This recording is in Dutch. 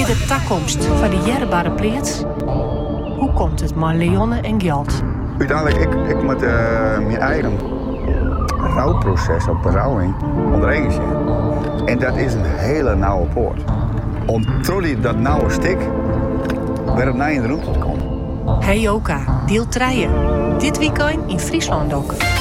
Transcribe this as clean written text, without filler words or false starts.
Wie de toekomst van die jerbare pleats? Hoe komt het maar leonnen en geld? Uiteindelijk, ik moet mijn eigen rouwproces op berouwing onderheen. En dat is een hele nauwe poort. Om trolley dat nauwe stik weer op naar in de route te komen. Hey Joka, deel 3. Dit weekend in Friesland ook.